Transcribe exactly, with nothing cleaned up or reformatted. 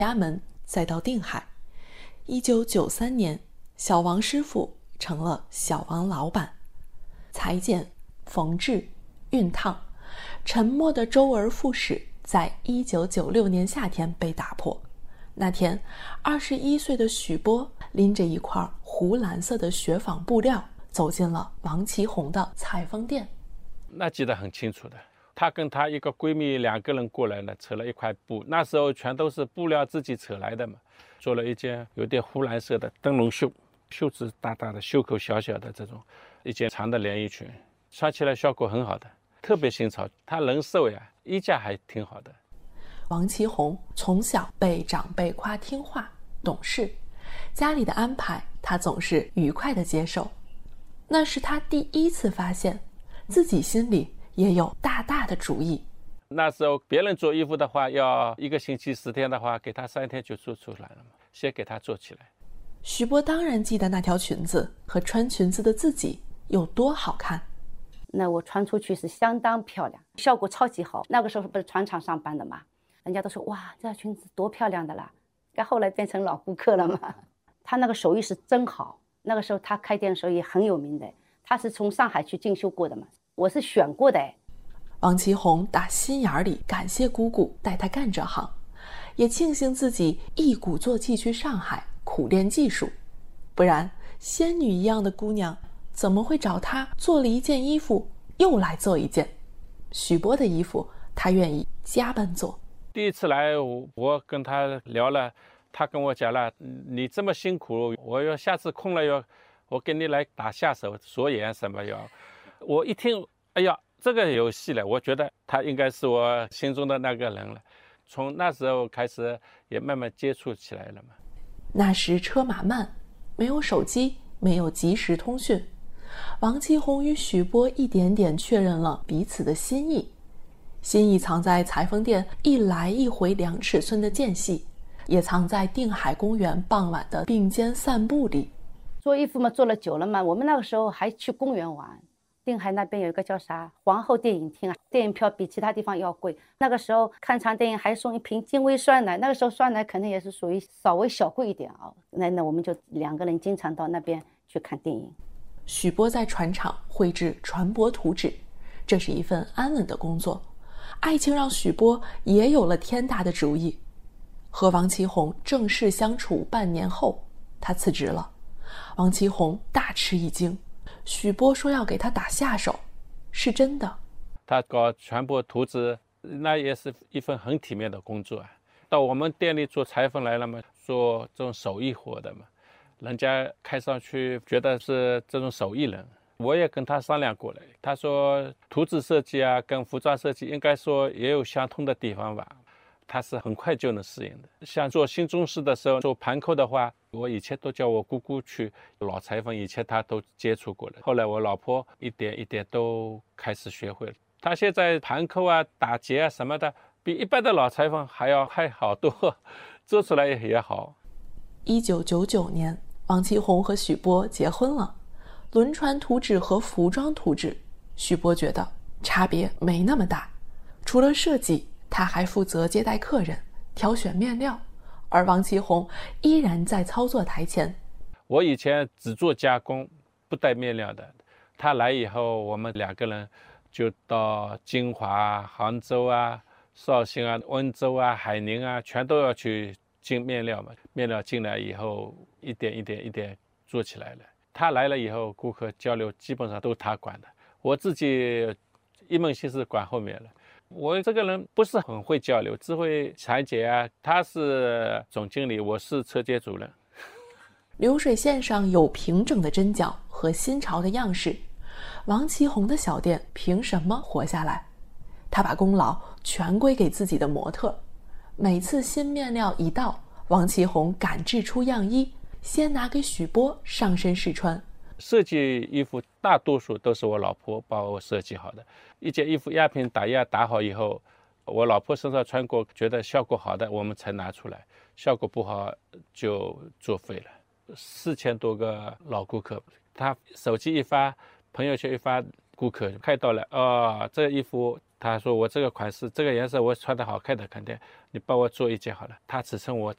衙门，再到定海。一九九三年，小王师傅成了小王老板。裁剪、缝制、熨烫，沉默的周而复始，在一九九六年夏天被打破。那天，二十一岁的许波拎着一块湖蓝色的雪纺布料，走进了王其红的裁缝店。 那记得很清楚的，她跟她一个闺蜜两个人过来了，扯了一块布，那时候全都是布料自己扯来的嘛，做了一件有点湖蓝色的灯笼袖，袖子大大的，袖口小小的这种一件长的连衣裙，穿起来效果很好的，特别新潮。她人瘦呀，衣架还挺好的。 王其红从小被长辈夸听话懂事，家里的安排她总是愉快地接受。那是她第一次发现自己心里也有大大的主意。 那时候别人做衣服的话，要一个星期十天的话，给他三天就做出来了嘛，先给他做起来。 许波当然记得那条裙子和穿裙子的自己有多好看。 那我穿出去是相当漂亮，效果超级好。那个时候不是船厂上班的嘛，人家都说哇，这条裙子多漂亮的啦。但后来变成老顾客了嘛。他那个手艺是真好，那个时候他开店的时候也很有名的，他是从上海去进修过的嘛，我是选过的。 王其红打心眼里感谢姑姑带他干这行，也庆幸自己一鼓作气去上海苦练技术，不然仙女一样的姑娘怎么会找他做了一件衣服又来做一件？许波的衣服他愿意加班做。 第一次来我跟他聊了，他跟我讲了，你这么辛苦，我要下次空了要我给你来打下手锁眼什么要。我一听，哎呀，这个有戏了，我觉得他应该是我心中的那个人了。从那时候开始也慢慢接触起来了嘛。 那时车马慢，没有手机，没有即时通讯，王其红与许波一点点确认了彼此的心意。心意藏在裁缝店一来一回两尺寸的间隙，也藏在定海公园傍晚的并肩散步里。 做衣服嘛，做了久了嘛，我们那个时候还去公园玩。定海那边有一个叫啥皇后电影厅啊，电影票比其他地方要贵。那个时候看场电影还送一瓶金威酸奶，那个时候酸奶肯定也是属于稍微小贵一点啊。那那我们就两个人经常到那边去看电影。 许波在船厂绘制船舶图纸，这是一份安稳的工作。爱情让许波也有了天大的主意。和王其红正式相处半年后，他辞职了。王其红大吃一惊，许波说要给他打下手，是真的。 他搞船舶图纸，那也是一份很体面的工作啊。到我们店里做裁缝来了嘛，做这种手艺活的嘛，人家看上去觉得是这种手艺人。我也跟他商量过了，他说图纸设计啊跟服装设计应该说也有相通的地方吧，他是很快就能适应的。像做新中式的时候，做盘扣的话，我以前都叫我姑姑去，老裁缝以前他都接触过了，后来我老婆一点一点都开始学会了。他现在盘扣啊打结啊什么的比一般的老裁缝还要快好多，做出来也好。 一九九九年，王其红和许波结婚了。轮船图纸和服装图纸，许波觉得差别没那么大。除了设计，他还负责接待客人，挑选面料，而王其红依然在操作台前。 我以前只做加工，不带面料的。他来以后，我们两个人就到金华、杭州啊、绍兴啊、温州啊、海宁啊，全都要去进面料嘛。面料进来以后，一点一点一点做起来了。他来了以后，顾客交流基本上都他管的，我自己一门心思管后面了。我这个人不是很会交流，只会裁剪啊。他是总经理，我是车间主任。 流水线上有平整的针脚和新潮的样式，王其红的小店凭什么活下来？他把功劳全归给自己的模特。每次新面料一到，王其红赶制出样衣，先拿给许波上身试穿。 设计衣服大多数都是我老婆帮我设计好的。一件衣服压平打压打好以后，我老婆身上穿过，觉得效果好的我们才拿出来，效果不好就作废了。四千多个老顾客，他手机一发，朋友圈一发，顾客看到了，哦，这个衣服，他说我这个款式这个颜色我穿的好看的，肯定你帮我做一件好了。他尺寸我